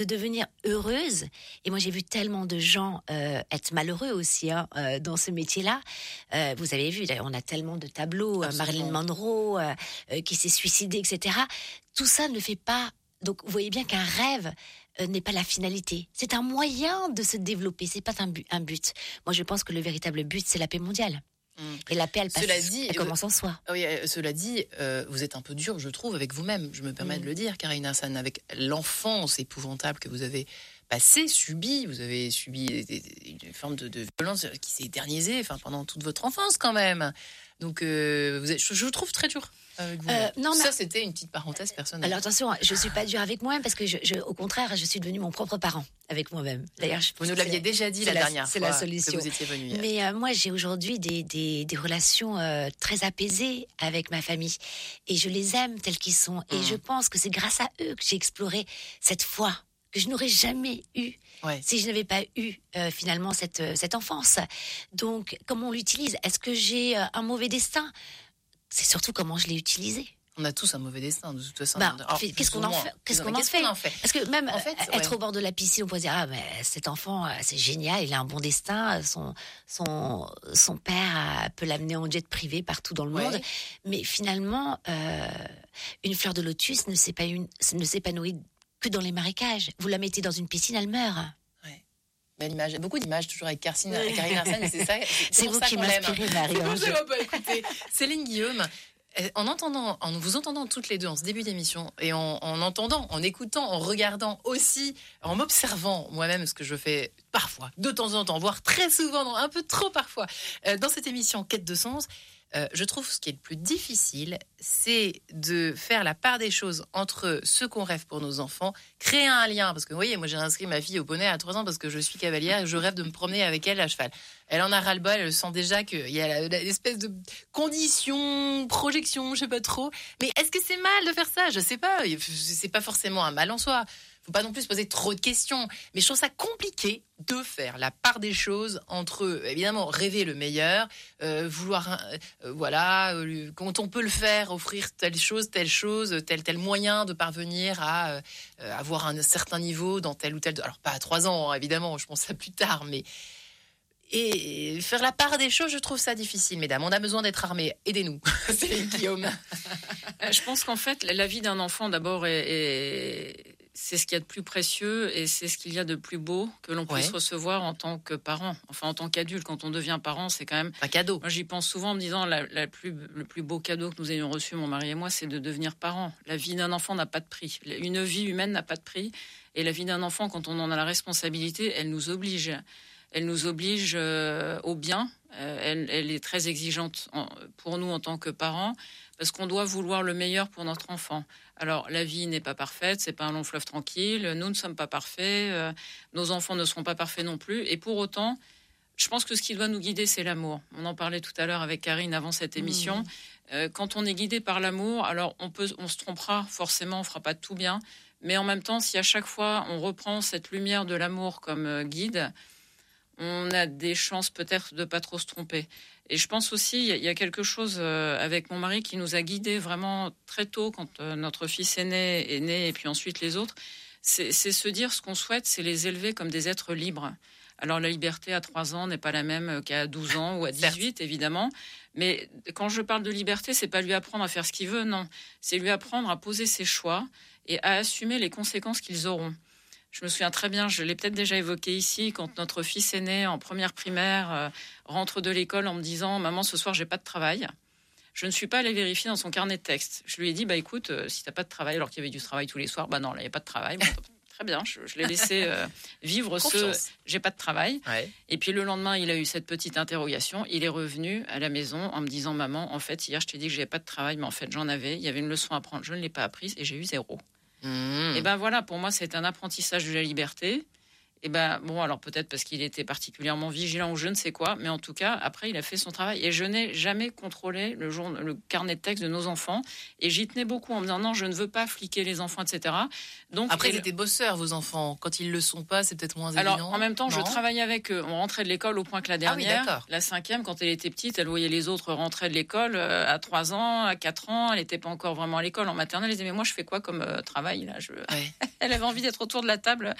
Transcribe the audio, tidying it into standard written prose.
de devenir heureuse. Et moi, j'ai vu tellement de gens être malheureux aussi dans ce métier-là. Vous avez vu, d'ailleurs, on a tellement de tableaux, Marilyn Monroe qui s'est suicidée, etc. Tout ça ne fait pas... Donc, vous voyez bien qu'un rêve n'est pas la finalité. C'est un moyen de se développer, c'est pas un but. Moi, je pense que le véritable but, c'est la paix mondiale. Et la paix, elle commence en soi. Oui, cela dit, vous êtes un peu dur, je trouve, avec vous-même. Je me permets de le dire, Karine Hassan, avec l'enfance épouvantable que vous avez subie. Vous avez subi une forme de violence qui s'est éternisée pendant toute votre enfance, quand même. Donc, je vous trouve très dur. C'était une petite parenthèse personnelle. Alors attention, je suis pas dure avec moi-même parce que au contraire, je suis devenue mon propre parent avec moi-même. D'ailleurs, vous nous l'aviez déjà dit la dernière fois. C'est la solution. Que vous étiez venue. Mais moi, j'ai aujourd'hui des relations très apaisées avec ma famille et je les aime tels qu'ils sont. Et je pense que c'est grâce à eux que j'ai exploré cette foi que je n'aurais jamais eue si je n'avais pas eu finalement cette enfance. Donc, comment on l'utilise ? Est-ce que j'ai un mauvais destin ? C'est surtout comment je l'ai utilisé. On a tous un mauvais destin, de toute façon. Qu'est-ce qu'on en fait ? Parce que même être au bord de la piscine, on pourrait dire cet enfant, c'est génial, il a un bon destin, son père peut l'amener en jet privé partout dans le monde. Mais finalement, une fleur de lotus ne s'épanouit que dans les marécages. Vous la mettez dans une piscine, elle meurt. Belle image. Beaucoup d'images toujours avec Karine Hassan, c'est ça. C'est vous qui m'inspirez, Marie-Ange. Écoutez, Céline Guillaume, en vous entendant toutes les deux en ce début d'émission et en écoutant, en regardant aussi, en m'observant moi-même, ce que je fais parfois, de temps en temps, voire très souvent, un peu trop parfois, dans cette émission Quête de sens, je trouve ce qui est le plus difficile, c'est de faire la part des choses entre ce qu'on rêve pour nos enfants, créer un lien. Parce que vous voyez, moi j'ai inscrit ma fille au poney à 3 ans parce que je suis cavalière et je rêve de me promener avec elle à cheval. Elle en a ras-le-bol, elle sent déjà qu'il y a l'espèce de condition, projection, je sais pas trop. Mais est-ce que c'est mal de faire ça ? Je sais pas, c'est pas forcément un mal en soi. Faut pas non plus se poser trop de questions. Mais je trouve ça compliqué de faire la part des choses entre, évidemment, rêver le meilleur, vouloir, quand on peut le faire, offrir telle chose, tel moyen de parvenir à avoir un certain niveau dans tel ou tel... Alors, pas à 3 ans, évidemment, je pense à plus tard, mais... Et faire la part des choses, je trouve ça difficile, mesdames. On a besoin d'être armés. Aidez-nous, Céline Guillaume. Je pense qu'en fait, la vie d'un enfant, d'abord, c'est ce qu'il y a de plus précieux et c'est ce qu'il y a de plus beau que l'on puisse recevoir en tant que parent. Enfin, en tant qu'adulte, quand on devient parent, c'est quand même... un cadeau. Moi, j'y pense souvent en me disant le plus beau cadeau que nous ayons reçu, mon mari et moi, c'est de devenir parent. La vie d'un enfant n'a pas de prix. Une vie humaine n'a pas de prix. Et la vie d'un enfant, quand on en a la responsabilité, elle nous oblige. Elle nous oblige au bien. Elle est très exigeante pour nous en tant que parents, parce qu'on doit vouloir le meilleur pour notre enfant. Alors, la vie n'est pas parfaite, c'est pas un long fleuve tranquille, nous ne sommes pas parfaits, nos enfants ne seront pas parfaits non plus, et pour autant, je pense que ce qui doit nous guider, c'est l'amour. On en parlait tout à l'heure avec Karine avant cette émission. Quand on est guidé par l'amour, alors on se trompera forcément, on fera pas tout bien, mais en même temps, si à chaque fois on reprend cette lumière de l'amour comme guide, on a des chances peut-être de pas trop se tromper. Et je pense aussi, il y a quelque chose avec mon mari qui nous a guidés vraiment très tôt quand notre fils est né, et puis ensuite les autres. C'est se dire ce qu'on souhaite, c'est les élever comme des êtres libres. Alors la liberté à 3 ans n'est pas la même qu'à 12 ans ou à 18, évidemment. Mais quand je parle de liberté, c'est pas lui apprendre à faire ce qu'il veut, non. C'est lui apprendre à poser ses choix et à assumer les conséquences qu'ils auront. Je me souviens très bien, je l'ai peut-être déjà évoqué ici, quand notre fils aîné en première primaire rentre de l'école en me disant « Maman, ce soir, j'ai pas de travail ». Je ne suis pas allée vérifier dans son carnet de texte. Je lui ai dit « Écoute, si t'as pas de travail, alors qu'il y avait du travail tous les soirs, non, là, il n'y a pas de travail. » Bon, très bien, je l'ai laissé vivre « j'ai pas de travail ». Et puis le lendemain, il a eu cette petite interrogation. Il est revenu à la maison en me disant « Maman, en fait, hier, je t'ai dit que j'avais pas de travail, mais en fait, j'en avais. Il y avait une leçon à prendre, je ne l'ai pas apprise et j'ai eu 0. » Et ben voilà, pour moi, c'est un apprentissage de la liberté. Et bon, alors peut-être parce qu'il était particulièrement vigilant ou je ne sais quoi, mais en tout cas, après, il a fait son travail. Et je n'ai jamais contrôlé le carnet de texte de nos enfants. Et j'y tenais beaucoup en me disant non, je ne veux pas fliquer les enfants, etc. Donc, après, ils étaient bosseurs, vos enfants. Quand ils le sont pas, c'est peut-être moins évident. Alors, en même temps, je travaillais avec eux. On rentrait de l'école au point que la dernière, la 5e, quand elle était petite, elle voyait les autres rentrer de l'école à 3 ans, à 4 ans. Elle n'était pas encore vraiment à l'école en maternelle. Elle disait, mais moi, je fais quoi comme travail là Elle avait envie d'être autour de la table